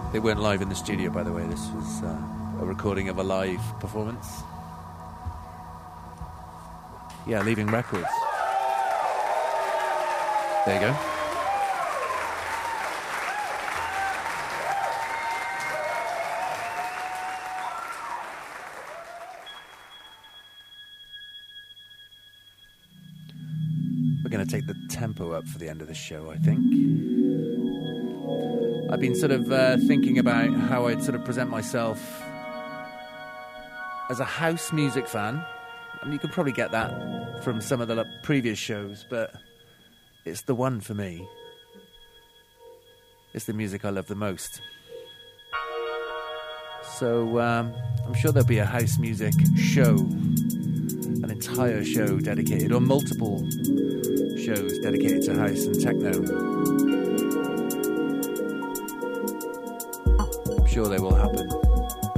They weren't live in the studio, by the way. This was a recording of a live performance. Yeah, Leaving Records. There you go. We're going to take the tempo up for the end of the show, I think. I've been sort of thinking about how I'd sort of present myself as a house music fan. I mean, you could probably get that from some of the previous shows, but it's the one for me. It's the music I love the most. So I'm sure there'll be a house music show, an entire show dedicated, or multiple shows dedicated to house and techno. I'm sure they will happen.